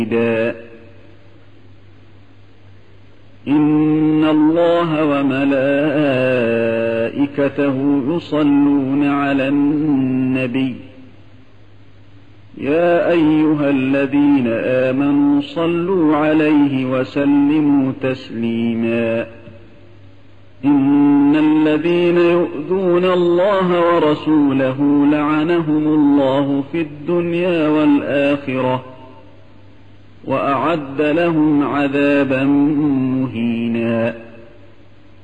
إن الله وملائكته يصلون على النبي يا أيها الذين آمنوا صلوا عليه وسلموا تسليما إن الذين يؤذون الله ورسوله لعنهم الله في الدنيا والآخرة وأعد لهم عذابا مهينا.